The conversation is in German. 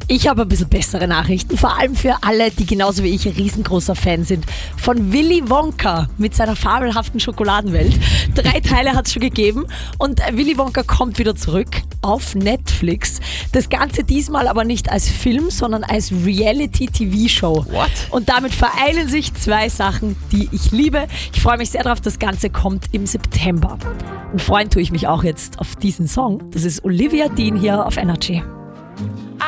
Ich habe ein bisschen bessere Nachrichten, vor allem für alle, die genauso wie ich ein riesengroßer Fan sind von Willy Wonka mit seiner fabelhaften Schokoladenwelt. 3 Teile hat es schon gegeben und Willy Wonka kommt wieder zurück auf Netflix. Das Ganze diesmal aber nicht als Film, sondern als Reality-TV-Show. What? Und damit vereinen sich 2 Sachen, die ich liebe. Ich freue mich sehr drauf, das Ganze kommt im September. Und freuen tue ich mich auch jetzt auf diesen Song. Das ist Olivia Dean hier auf Energy.